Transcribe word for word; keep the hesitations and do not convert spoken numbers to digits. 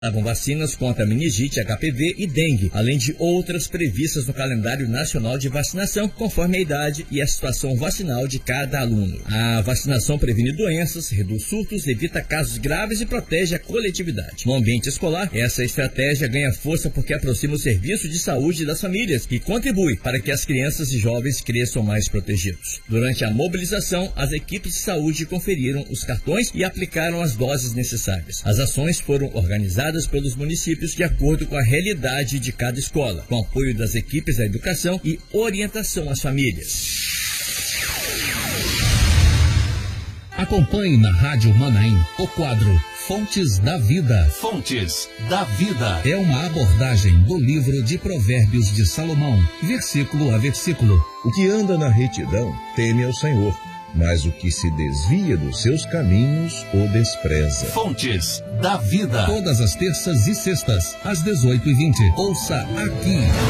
Com vacinas contra meningite, H P V e dengue, além de outras previstas no calendário nacional de vacinação, conforme a idade e a situação vacinal de cada aluno. A vacinação previne doenças, reduz surtos, evita casos graves e protege a coletividade. No ambiente escolar, essa estratégia ganha força porque aproxima o serviço de saúde das famílias e contribui para que as crianças e jovens cresçam mais protegidos. Durante a mobilização, as equipes de saúde conferiram os cartões e aplicaram as doses necessárias. As ações foram organizadas pelos municípios de acordo com a realidade de cada escola, com apoio das equipes da educação e orientação às famílias. Acompanhe na Rádio Manaim o quadro Fontes da Vida. Fontes da Vida é uma abordagem do livro de Provérbios de Salomão, versículo a versículo. O que anda na retidão teme ao Senhor, mas o que se desvia dos seus caminhos o despreza. Fontes da Vida. Todas as terças e sextas, às dezoito e vinte. Ouça aqui.